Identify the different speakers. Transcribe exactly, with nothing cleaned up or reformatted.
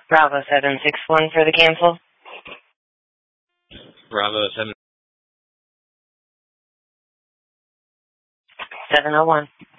Speaker 1: Bravo seven six one for the cancel.
Speaker 2: Bravo seven.
Speaker 1: seven oh one.